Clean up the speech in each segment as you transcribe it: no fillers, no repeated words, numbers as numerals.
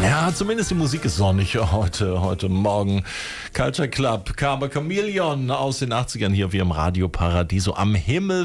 Ja, zumindest die Musik ist sonnig heute Morgen. Culture Club, Karma Chameleon aus den 80ern hier auf ihrem Radio Paradiso am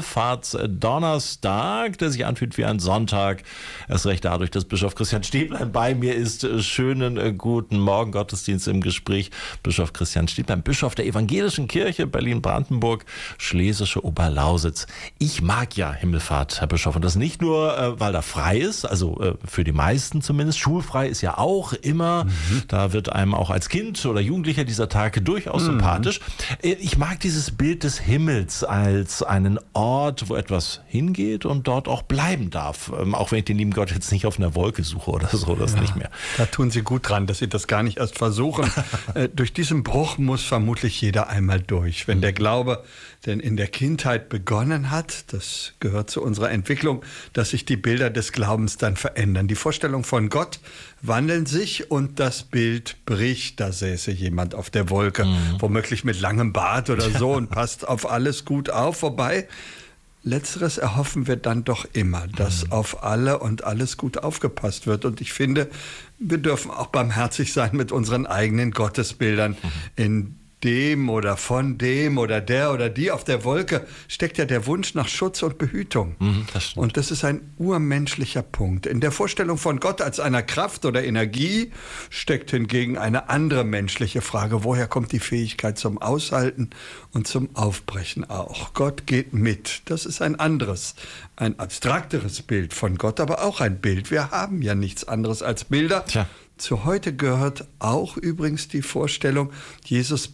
Himmelfahrtsdonnerstag, der sich anfühlt wie ein Sonntag. Erst recht dadurch, dass Bischof Christian Stäblein bei mir ist. Schönen guten Morgen, Gottesdienst im Gespräch. Bischof Christian Stäblein, Bischof der Evangelischen Kirche Berlin-Brandenburg, Schlesische Oberlausitz. Ich mag ja Himmelfahrt, Herr Bischof, und das nicht nur, weil da frei ist, also für die meisten zumindest. Schulfrei ist ja auch immer. Da wird einem auch als Kind oder Jugendlicher dieser Tag durchaus sympathisch. Ich mag dieses Bild des Himmels als einen Ort, wo etwas hingeht und dort auch bleiben darf. Auch wenn ich den lieben Gott jetzt nicht auf einer Wolke suche oder so, das nicht mehr. Da tun Sie gut dran, dass Sie das gar nicht erst versuchen. Durch diesen Bruch muss vermutlich jeder einmal durch. Wenn der Glaube denn in der Kindheit begonnen hat, das gehört zu unserer Entwicklung, dass sich die Bilder des Glaubens dann verändern. Die Vorstellung von Gott wandeln sich und das Bild bricht. Da säße jemand auf der Wolke, womöglich mit langem Bart oder so und passt auf alles gut auf. Wobei, letzteres erhoffen wir dann doch immer, dass auf alle und alles gut aufgepasst wird. Und ich finde, wir dürfen auch barmherzig sein mit unseren eigenen Gottesbildern. In dem oder von dem oder der oder die auf der Wolke steckt ja der Wunsch nach Schutz und Behütung. Und das ist ein urmenschlicher Punkt. In der Vorstellung von Gott als einer Kraft oder Energie steckt hingegen eine andere menschliche Frage. Woher kommt die Fähigkeit zum Aushalten und zum Aufbrechen auch? Gott geht mit. Das ist ein anderes, ein abstrakteres Bild von Gott, aber auch ein Bild. Wir haben ja nichts anderes als Bilder. Zu heute gehört auch übrigens die Vorstellung, Jesus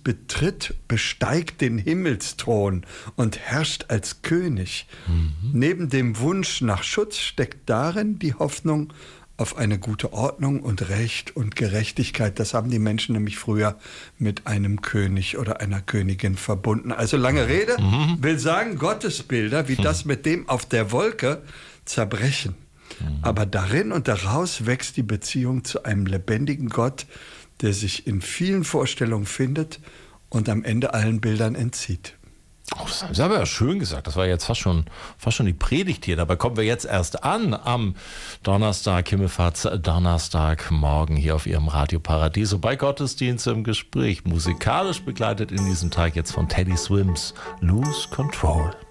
besteigt den Himmelsthron und herrscht als König. Neben dem Wunsch nach Schutz steckt darin die Hoffnung auf eine gute Ordnung und Recht und Gerechtigkeit. Das haben die Menschen nämlich früher mit einem König oder einer Königin verbunden. Also lange Rede, will sagen, Gottesbilder wie das mit dem auf der Wolke zerbrechen. Aber darin und daraus wächst die Beziehung zu einem lebendigen Gott, der sich in vielen Vorstellungen findet und am Ende allen Bildern entzieht. Oh, das haben Sie aber schön gesagt. Das war jetzt fast schon die Predigt hier. Dabei kommen wir jetzt erst an am Donnerstag, Himmelfahrtsdonnerstag, morgen hier auf Ihrem Radio Paradiso bei Gottesdienst im Gespräch. Musikalisch begleitet in diesem Tag jetzt von Teddy Swims Lose Control.